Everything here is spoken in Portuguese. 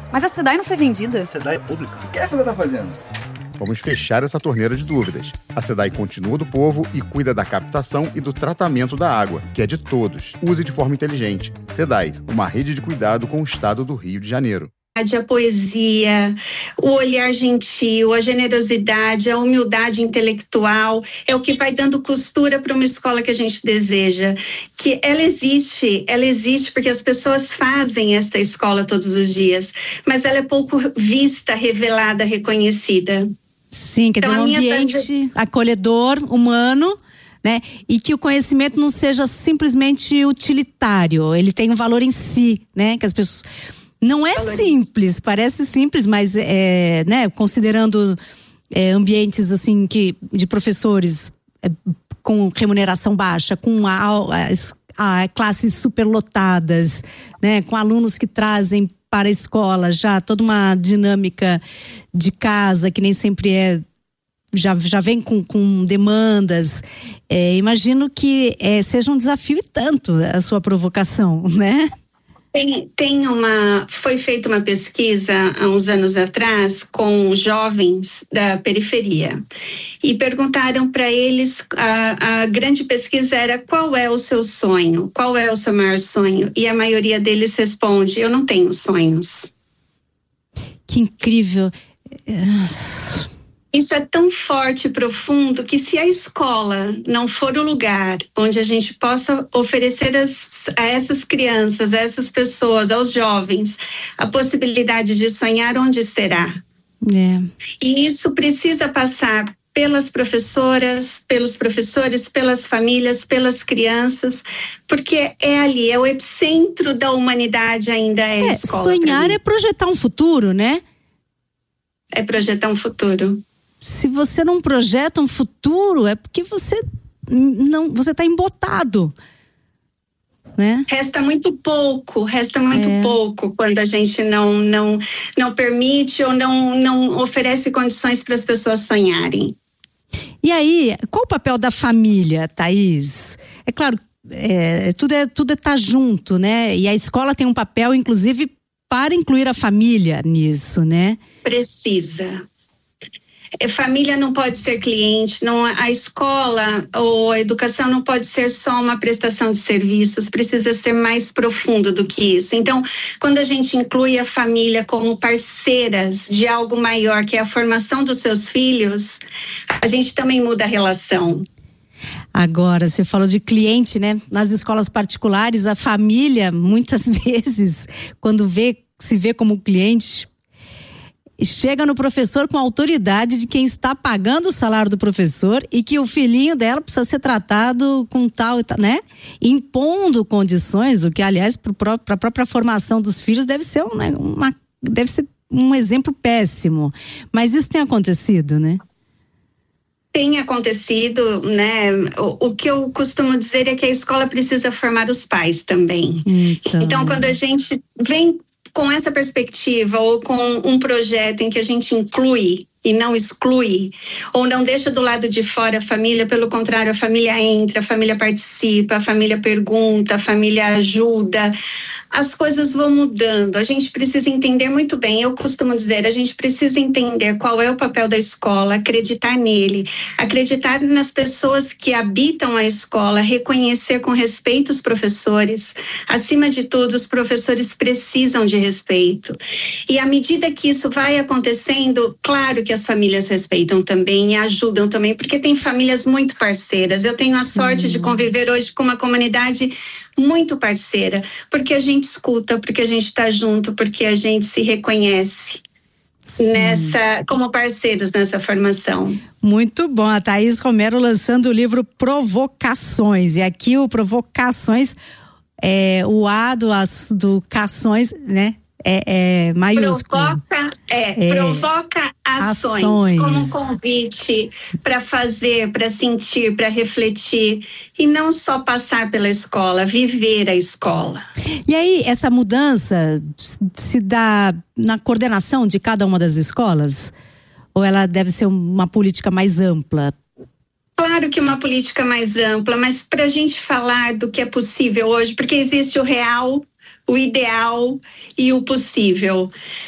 Mas a SEDAI não foi vendida? A SEDAI é pública. O que a SEDAI tá fazendo? Vamos fechar essa torneira de dúvidas. A SEDAI continua do povo e cuida da captação e do tratamento da água, que é de todos. Use de forma inteligente. SEDAI, uma rede de cuidado com o estado do Rio de Janeiro. A poesia, o olhar gentil, a generosidade, a humildade intelectual é o que vai dando costura para uma escola que a gente deseja. Que ela existe porque as pessoas fazem esta escola todos os dias, mas ela é pouco vista, revelada, reconhecida. Sim, quer dizer, um ambiente acolhedor, humano, né? E que o conhecimento não seja simplesmente utilitário, ele tem um valor em si, né? Que as pessoas... Não é simples, parece simples, mas né, considerando ambientes assim de professores com remuneração baixa, com classes superlotadas, né, com alunos que trazem para a escola já toda uma dinâmica de casa que nem sempre já vem com demandas. Imagino que seja um desafio e tanto a sua provocação, né? Foi feita uma pesquisa há uns anos atrás com jovens da periferia e perguntaram para eles, a grande pesquisa era: qual é o seu sonho? Qual é o seu maior sonho? E a maioria deles responde: eu não tenho sonhos. Que incrível! Isso é tão forte e profundo que, se a escola não for o lugar onde a gente possa oferecer a essas crianças, a essas pessoas, aos jovens, a possibilidade de sonhar, onde será? E isso precisa passar pelas professoras, pelos professores, pelas famílias, pelas crianças, porque é ali, é o epicentro da humanidade ainda a escola. Sonhar é projetar um futuro, né? É projetar um futuro. Se você não projeta um futuro, é porque você está embotado, né? Resta muito pouco quando a gente não permite ou não oferece condições para as pessoas sonharem. E aí, qual o papel da família, Thaís? É claro, tudo tá junto, né? E a escola tem um papel, inclusive, para incluir a família nisso, né? Precisa. Família não pode ser cliente, a escola ou a educação não pode ser só uma prestação de serviços, precisa ser mais profundo do que isso. Então, quando a gente inclui a família como parceiras de algo maior, que é a formação dos seus filhos, a gente também muda a relação. Agora, você falou de cliente, né? Nas escolas particulares, a família, muitas vezes, quando se vê como cliente, chega no professor com a autoridade de quem está pagando o salário do professor e que o filhinho dela precisa ser tratado com tal e tal, né? Impondo condições, o que, aliás, para a própria formação dos filhos deve ser um exemplo péssimo. Mas isso tem acontecido, né? Tem acontecido, né? O que eu costumo dizer é que a escola precisa formar os pais também. Então quando a gente vem com essa perspectiva ou com um projeto em que a gente inclui e não exclui, ou não deixa do lado de fora a família, pelo contrário, a família entra, a família participa, a família pergunta, a família ajuda, as coisas vão mudando. A gente precisa entender muito bem, eu costumo dizer, a gente precisa entender qual é o papel da escola, acreditar nele, acreditar nas pessoas que habitam a escola, reconhecer com respeito os professores. Acima de tudo, os professores precisam de respeito. E à medida que isso vai acontecendo, claro que as famílias respeitam também e ajudam também, porque tem famílias muito parceiras. Eu tenho a sorte de conviver hoje com uma comunidade muito parceira, porque a gente escuta, porque a gente está junto, porque a gente se reconhece como parceiros nessa formação. Muito bom, a Thaís Romero lançando o livro Provocações, e aqui o Provocações, o A do Cações, né? Maiúsculo. Provoca ações como um convite para fazer, para sentir, para refletir e não só passar pela escola, viver a escola. E aí, essa mudança se dá na coordenação de cada uma das escolas? Ou ela deve ser uma política mais ampla? Claro que uma política mais ampla, mas para a gente falar do que é possível hoje, porque existe o real, o ideal e o possível.